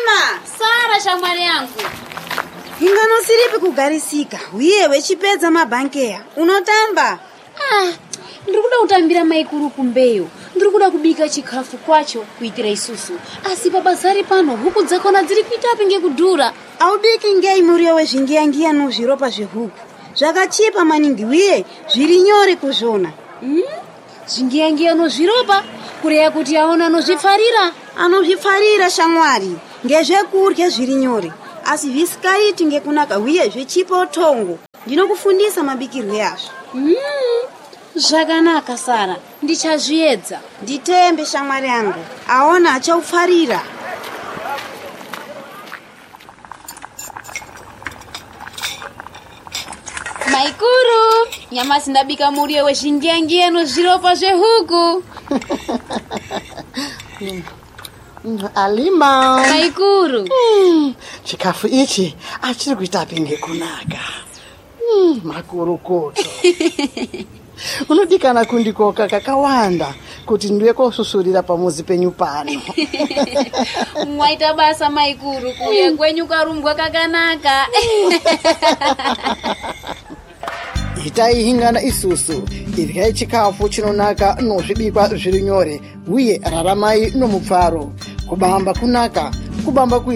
Halima! Sara shamwari yangu. Ingano siripi kugarisika. Uye wechipedza mabankeya. Unotamba? Ndikuda kutambira maikuru kumbeyo. Ndikuda kubika chikafu kwacho kuitira isusu. Asi babazari pano huku dzakona dziri kuitapi ngekudhura. Aubiki ngei muriyo wezvingiyangiya nozviropa zvehuku. Zvakachipa maningi uye zviri nyore kuzvona. Zvingiyangiya nozviropa kureya kuti aona anozvifarira. Anozvifarira shamwari. Ngezvekurya zviri nyore. Asi visikaiti ngekunaka uye zvechipa utongo. Ndinokufundisa mabikirwe azvo. Zvakanaka Sara, ndichazviedza. Nditembe shamwari yangu. Aona achaufarira. Maikuru, nyamasi ndabika muriyo wezvingiyangiya nozviropa zvehuku. Halima. Maikuru. Chikafu ichi achiri kuitapi ngekunaka. Makurukoto. Unodikana kundikoka kakawanda kuti ndiwe kosusurira pamuzi penyu pano. Mwaita basa maikuru kuya kwenyu karumbwa kakanaka. Itai hingana isusu iryai chikafu chinonaka nozvibikwa zviri nyore uye raramai nomupfaro kubamba kunaka kubamba